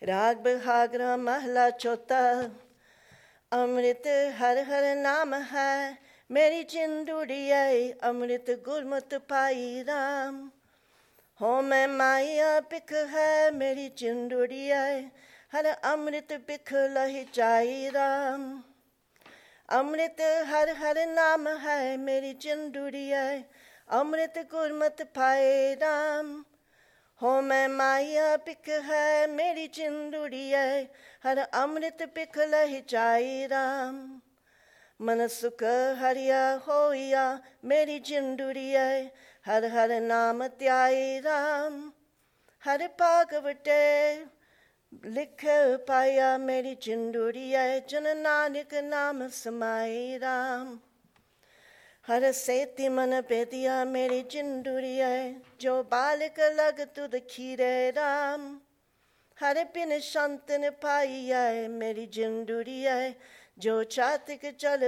राग बिहागरा महला चौथा। अमृत हर हर नाम है मेरी जिंदुड़िया, अमृत गुरमत पाई राम। हो मैं माया बिख है मेरी जिंदुड़िया, हर अमृत बिख लहि जाई राम। अमृत हर हर नाम है मेरी जिंदुड़िया, अमृत गुरमत पाए राम। हो मैं माया बिख है मेरी जिंदुड़िया, हर अमृत बिख लहि जाई राम। मन सुख हरिया होया मेरी जिंदुड़िया, हर हर नाम त्याई राम। हर भागवटे लिख पाया मेरी जिंदुड़िया, जन नानक नाम समाई राम। हर सेति मन बेदिया मेरी जिंदुड़िया, जो बालक लग तुद खीरे राम। हर बिन संतन पाइया मेरी जिंदुड़िया, जो चातिक चल